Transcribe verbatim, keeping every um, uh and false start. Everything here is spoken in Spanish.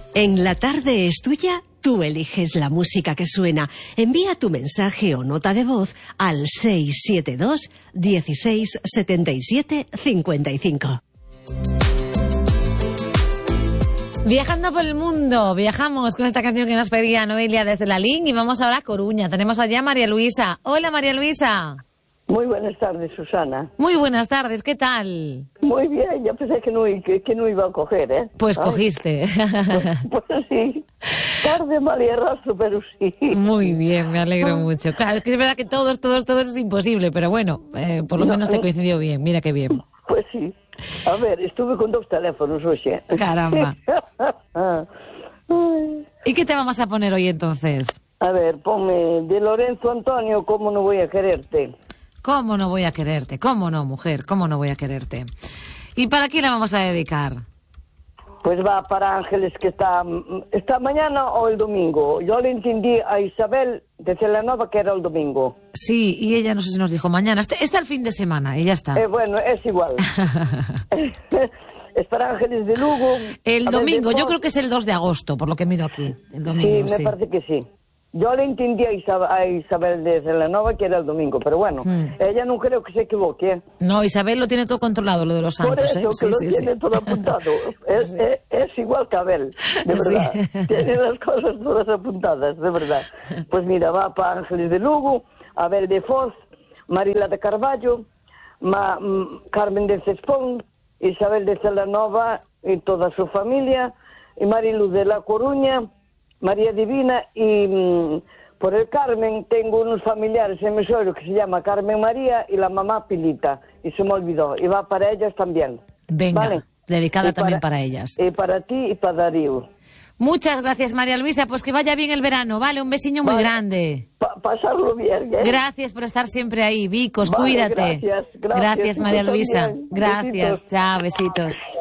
En La Tarde es Tuya, tú eliges la música que suena. Envía tu mensaje o nota de voz al seis siete dos, dieciséis, setenta y siete, cincuenta y cinco. Viajando por el mundo, viajamos con esta canción que nos pedía Noelia desde la Link y vamos ahora a Coruña. Tenemos allá a María Luisa. Hola, María Luisa. Muy buenas tardes, Susana. Muy buenas tardes, ¿qué tal? Muy bien, yo pensé que no, que, que no iba a coger, ¿eh? Pues Ay. Cogiste. Pues, pues sí, tarde, mal y arrastro, pero sí. Muy bien, me alegro mucho. Claro, es que es verdad que todos, todos, todos es imposible, pero bueno, eh, por lo No, menos te no. coincidió bien, mira qué bien. Pues sí. A ver, estuve con dos teléfonos hoy. Caramba. Ay. ¿Y qué te vamos a poner hoy entonces? A ver, ponme de Lorenzo Antonio, ¿cómo no voy a quererte? ¿Cómo no voy a quererte? ¿Cómo no, mujer? ¿Cómo no voy a quererte? ¿Y para quién la vamos a dedicar? Pues va para Ángeles, que está, está mañana o el domingo. Yo le entendí a Isabel de Celanova que era el domingo. Sí, y ella no sé si nos dijo mañana. Está, está el fin de semana y ya está. Eh, bueno, es igual. Es para Ángeles de Lugo. El A ver, domingo, de yo Foz. creo que es el dos de agosto, por lo que miro aquí. El domingo, Sí, me sí. parece que sí. Yo le entendí a Isabel, a Isabel de Celanova que era el domingo, pero bueno, Hmm. ella no creo que se equivoque. ¿eh? No, Isabel lo tiene todo controlado, lo de los Por santos, eso ¿eh? que Sí, lo sí, tiene sí. todo apuntado. Es, es, es igual que Abel, de Sí. verdad. Tiene las cosas todas apuntadas, de verdad. Pues mira, va para Ángeles de Lugo, Abel de Foz, Marila de Carballo, Ma, M, Carmen de Cespón, Isabel de Celanova y toda su familia, y Marilu de La Coruña, María Divina y... mm, por el Carmen tengo unos familiares en Mesorio que se llama Carmen María y la mamá Pilita, y se me olvidó, y va para ellas también. Venga, ¿Vale? dedicada Y también para ellas. Y para ti y para Darío. Muchas gracias, María Luisa. Pues que vaya bien el verano, ¿vale? Un besiño muy Vale. grande. Pa- pasarlo bien, ¿eh? Gracias por estar siempre ahí, Vicos, Vale, cuídate. gracias, gracias. Gracias, María Tú Luisa. también. Gracias. Besitos. Chao, besitos.